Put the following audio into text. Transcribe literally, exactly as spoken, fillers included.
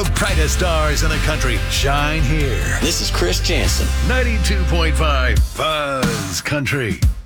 The brightest stars in the country shine here. This is Chris Jansen. ninety-two point five Buzz Country.